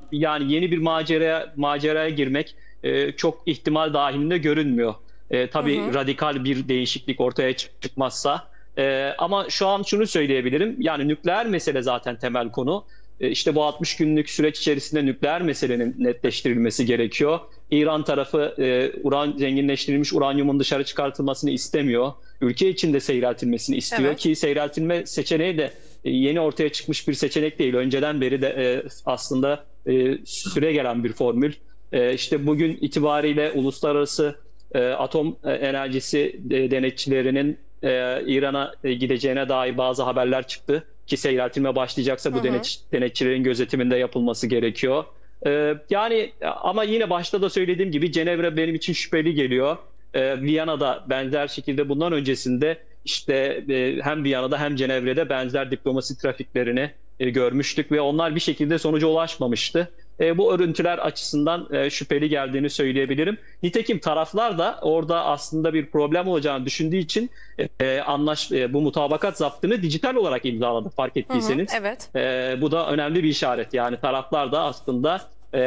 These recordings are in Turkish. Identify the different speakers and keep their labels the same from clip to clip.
Speaker 1: yani yeni bir maceraya girmek çok ihtimal dahilinde görünmüyor. Tabii radikal bir değişiklik ortaya çıkmazsa. Ama şu an şunu söyleyebilirim. Yani nükleer mesele zaten temel konu. İşte bu 60 günlük süreç içerisinde nükleer meselenin netleştirilmesi gerekiyor. İran tarafı zenginleştirilmiş uranyumun dışarı çıkartılmasını istemiyor. Ülke içinde seyreltilmesini istiyor ki seyreltilme seçeneği de yeni ortaya çıkmış bir seçenek değil. Önceden beri de aslında süre gelen bir formül. İşte bugün itibariyle uluslararası atom enerjisi denetçilerinin İran'a gideceğine dair bazı haberler çıktı. Ki seyreltilme başlayacaksa bu denetçilerin gözetiminde yapılması gerekiyor. Yani ama yine başta da söylediğim gibi Cenevre benim için şüpheli geliyor. Viyana'da benzer şekilde bundan öncesinde işte hem Viyana'da hem Cenevre'de benzer diplomasi trafiklerini görmüştük ve onlar bir şekilde sonuca ulaşmamıştı. Bu örüntüler açısından şüpheli geldiğini söyleyebilirim. Nitekim taraflar da orada aslında bir problem olacağını düşündüğü için bu mutabakat zaptını dijital olarak imzaladı fark ettiyseniz.
Speaker 2: Evet.
Speaker 1: Bu da önemli bir işaret. Yani taraflar da aslında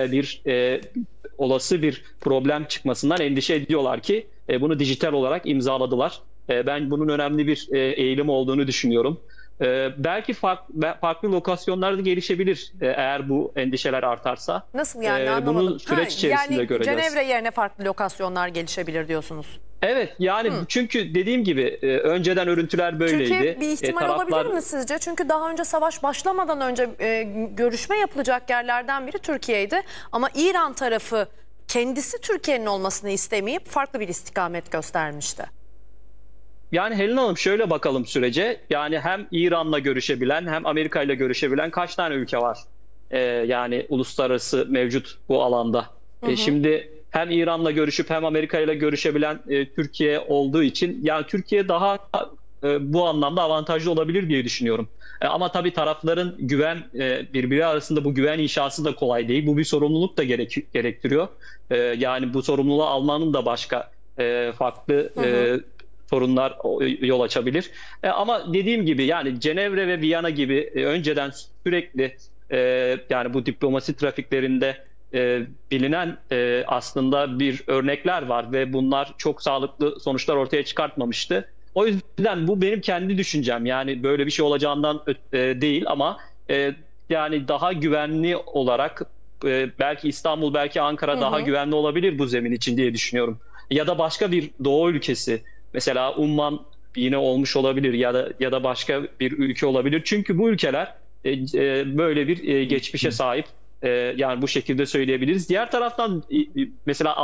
Speaker 1: olası bir problem çıkmasından endişe ediyorlar ki bunu dijital olarak imzaladılar. Ben bunun önemli bir eğilim olduğunu düşünüyorum. Belki farklı lokasyonlarda gelişebilir eğer bu endişeler artarsa.
Speaker 2: Nasıl yani, anlamadım.
Speaker 1: Bunu süreç içerisinde
Speaker 2: yani
Speaker 1: göreceğiz.
Speaker 2: Cenevre yerine farklı lokasyonlar gelişebilir diyorsunuz.
Speaker 1: Evet yani çünkü dediğim gibi önceden örüntüler böyleydi.
Speaker 2: Türkiye bir ihtimal olabilir mi sizce? Çünkü daha önce savaş başlamadan önce görüşme yapılacak yerlerden biri Türkiye'ydi. Ama İran tarafı kendisi Türkiye'nin olmasını istemeyip farklı bir istikamet göstermişti.
Speaker 1: Yani Helin Hanım şöyle bakalım sürece. Yani hem İran'la görüşebilen hem Amerika ile görüşebilen kaç tane ülke var? Yani uluslararası mevcut bu alanda. Şimdi hem İran'la görüşüp hem Amerika ile görüşebilen Türkiye olduğu için yani Türkiye daha bu anlamda avantajlı olabilir diye düşünüyorum. Ama tabii tarafların birbiri arasında bu güven inşası da kolay değil. Bu bir sorumluluk da gerektiriyor. Yani bu sorumluluğu almanın da başka farklı sorunlar yol açabilir. Ama dediğim gibi yani Cenevre ve Viyana gibi önceden sürekli yani bu diplomasi trafiklerinde bilinen aslında bir örnekler var ve bunlar çok sağlıklı sonuçlar ortaya çıkartmamıştı. O yüzden bu benim kendi düşüncem. Yani böyle bir şey olacağından değil ama yani daha güvenli olarak belki İstanbul, belki Ankara daha güvenli olabilir bu zemin için diye düşünüyorum. Ya da başka bir Doğu ülkesi, mesela Umman yine olmuş olabilir ya da başka bir ülke olabilir. Çünkü bu ülkeler böyle bir geçmişe sahip. Yani bu şekilde söyleyebiliriz. Diğer taraftan mesela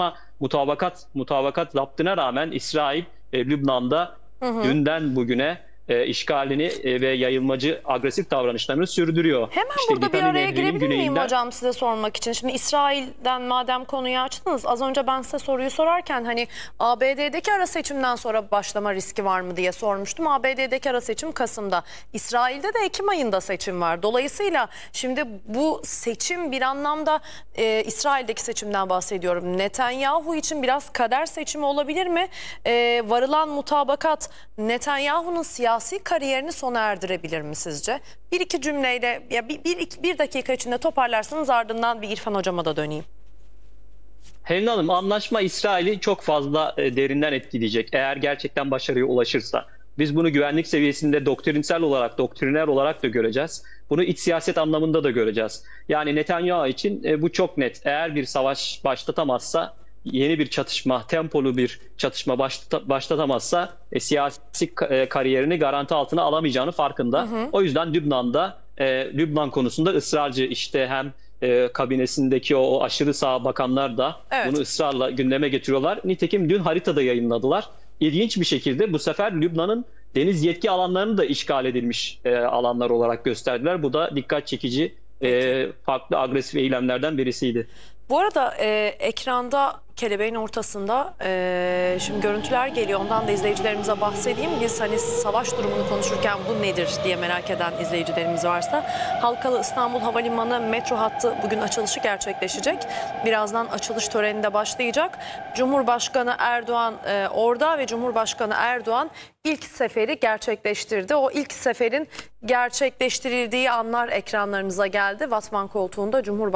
Speaker 1: mutabakat zaptına rağmen İsrail Lübnan'da dünden bugüne işgalini ve yayılmacı agresif davranışlarını sürdürüyor.
Speaker 2: Hemen
Speaker 1: İşte
Speaker 2: burada bir
Speaker 1: Litani
Speaker 2: araya
Speaker 1: Nehri'nin
Speaker 2: girebilir miyim
Speaker 1: güneyinden...
Speaker 2: hocam size sormak için? Şimdi İsrail'den madem konuyu açtınız, az önce ben size soruyu sorarken hani ABD'deki ara seçimden sonra başlama riski var mı diye sormuştum. ABD'deki ara seçim Kasım'da. İsrail'de de Ekim ayında seçim var. Dolayısıyla şimdi bu seçim bir anlamda İsrail'deki seçimden bahsediyorum. Netanyahu için biraz kader seçimi olabilir mi? Varılan mutabakat Netanyahu'nun siyasi kariyerini sona erdirebilir mi sizce? Bir iki cümleyle ya bir dakika içinde toparlarsanız ardından bir İrfan hocama da döneyim.
Speaker 1: Helin Hanım, anlaşma İsrail'i çok fazla derinden etkileyecek eğer gerçekten başarıya ulaşırsa. Biz bunu güvenlik seviyesinde doktriner olarak da göreceğiz. Bunu iç siyaset anlamında da göreceğiz. Yani Netanyahu için bu çok net. Eğer bir savaş başlatamazsa, yeni bir çatışma, tempolu bir çatışma başlatamazsa siyasi kariyerini garanti altına alamayacağını farkında. O yüzden Lübnan konusunda ısrarcı. İşte hem kabinesindeki o aşırı sağ bakanlar da bunu ısrarla gündeme getiriyorlar. Nitekim dün haritada yayınladılar. İlginç bir şekilde bu sefer Lübnan'ın deniz yetki alanlarını da işgal edilmiş alanlar olarak gösterdiler. Bu da dikkat çekici farklı agresif eylemlerden birisiydi.
Speaker 2: Bu arada ekranda kelebeğin ortasında şimdi görüntüler geliyor. Ondan da izleyicilerimize bahsedeyim. Biz hani savaş durumunu konuşurken bu nedir diye merak eden izleyicilerimiz varsa. Halkalı İstanbul Havalimanı metro hattı bugün açılışı gerçekleşecek. Birazdan açılış töreni de başlayacak. Cumhurbaşkanı Erdoğan orada ve Cumhurbaşkanı Erdoğan ilk seferi gerçekleştirdi. O ilk seferin gerçekleştirildiği anlar ekranlarınıza geldi. Vatman koltuğunda Cumhurbaşkanı